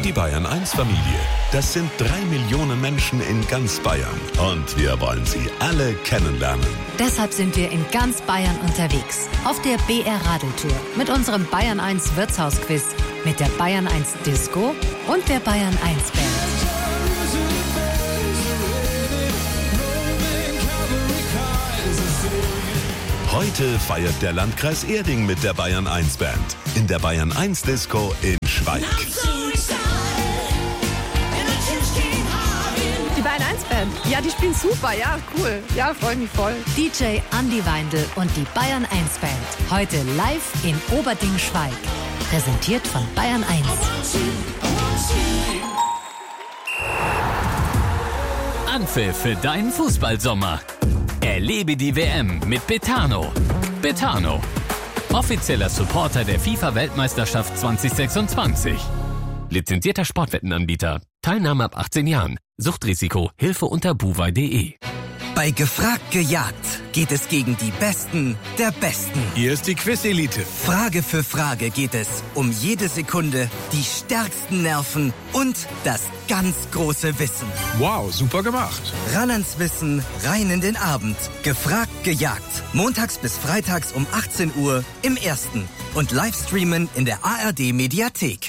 Die Bayern 1 Familie. Das sind 3 Millionen Menschen in ganz Bayern. Und wir wollen sie alle kennenlernen. Deshalb sind wir in ganz Bayern unterwegs. Auf der BR-Radeltour. Mit unserem Bayern 1 Wirtshausquiz. Mit der Bayern 1 Disco und der Bayern 1 Band. Heute feiert der Landkreis Erding mit der Bayern 1 Band. In der Bayern 1 Disco in Schweig. Die Bayern 1 Band, ja, die spielen super, ja, cool. Ja, freue mich voll. DJ Andi Weindl und die Bayern 1 Band. Heute live in Oberding-Schweig. Präsentiert von Bayern 1. Anpfiff für deinen Fußballsommer. Erlebe die WM mit Betano. Betano, offizieller Supporter der FIFA-Weltmeisterschaft 2026. Lizenzierter Sportwettenanbieter. Teilnahme ab 18 Jahren. Suchtrisiko. Hilfe unter buwei.de. Bei Gefragt gejagt geht es gegen die Besten der Besten. Hier ist die Quiz-Elite. Frage für Frage geht es um jede Sekunde, die stärksten Nerven und das ganz große Wissen. Wow, super gemacht. Ran ans Wissen, rein in den Abend. Gefragt gejagt. Montags bis freitags um 18 Uhr im Ersten. Und Livestreamen in der ARD-Mediathek.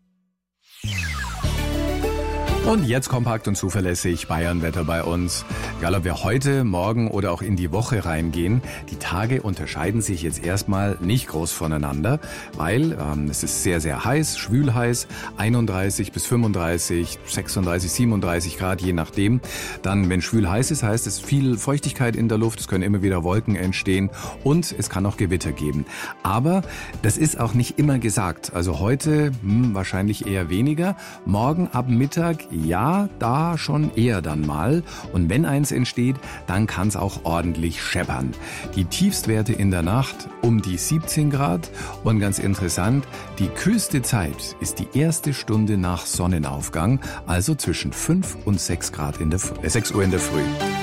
Und jetzt kompakt und zuverlässig Bayernwetter bei uns. Egal, ob wir heute, morgen oder auch in die Woche reingehen, die Tage unterscheiden sich jetzt erstmal nicht groß voneinander, weil es ist sehr, sehr heiß, schwül heiß, 31 bis 35, 36, 37 Grad, je nachdem. Dann, wenn schwül heiß ist, heißt es viel Feuchtigkeit in der Luft, es können immer wieder Wolken entstehen und es kann auch Gewitter geben. Aber das ist auch nicht immer gesagt. Also heute wahrscheinlich eher weniger, morgen ab Mittag ja, da schon eher dann mal. Und wenn eins entsteht, dann kann es auch ordentlich scheppern. Die Tiefstwerte in der Nacht um die 17 Grad. Und ganz interessant, die kühlste Zeit ist die erste Stunde nach Sonnenaufgang, also zwischen 5 und 6 Uhr in der Früh.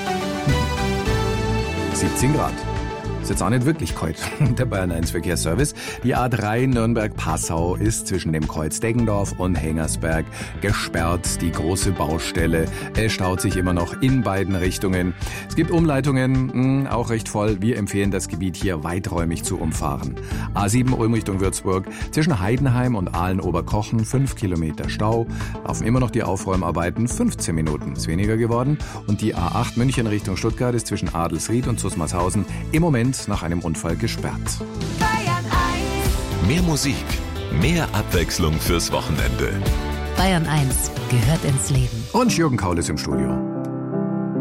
17 Grad. Ist jetzt auch nicht wirklich kalt. Der Bayern 1 Verkehrsservice. Die A3 Nürnberg-Passau ist zwischen dem Kreuz Deggendorf und Hengersberg gesperrt. Die große Baustelle. Es staut sich immer noch in beiden Richtungen. Es gibt Umleitungen, auch recht voll. Wir empfehlen das Gebiet hier weiträumig zu umfahren. A7 Ulm Richtung Würzburg. Zwischen Heidenheim und Aalen-Oberkochen 5 Kilometer Stau. Laufen immer noch die Aufräumarbeiten. 15 Minuten ist weniger geworden. Und die A8 München Richtung Stuttgart ist zwischen Adelsried und Zusmarshausen im Moment nach einem Unfall gesperrt. Bayern 1. Mehr Musik, mehr Abwechslung fürs Wochenende. Bayern 1 gehört ins Leben. Und Jürgen Kaul ist im Studio.